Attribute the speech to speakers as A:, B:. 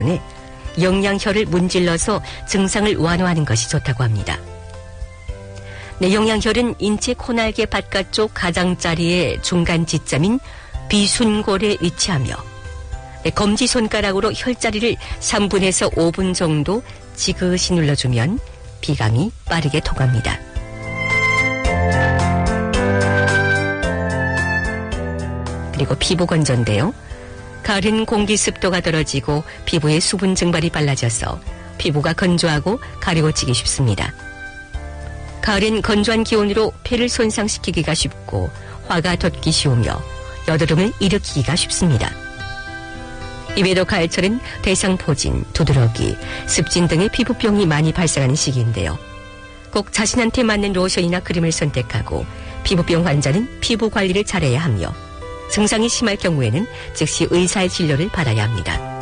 A: 때문에 영양혈을 문질러서 증상을 완화하는 것이 좋다고 합니다. 네, 영양혈은 인체 코날개 바깥쪽 가장자리의 중간 지점인 비순골에 위치하며 검지손가락으로 혈자리를 3분에서 5분 정도 지그시 눌러주면 비강이 빠르게 통합니다. 그리고 피부 건조인데요. 가을은 공기 습도가 떨어지고 피부에 수분 증발이 빨라져서 피부가 건조하고 가려워지기 쉽습니다. 가을엔 건조한 기온으로 폐를 손상시키기가 쉽고 화가 돋기 쉬우며 여드름을 일으키기가 쉽습니다. 이외에도 가을철은 대상포진, 두드러기, 습진 등의 피부병이 많이 발생하는 시기인데요. 꼭 자신한테 맞는 로션이나 크림을 선택하고 피부병 환자는 피부 관리를 잘해야 하며 증상이 심할 경우에는 즉시 의사의 진료를 받아야 합니다.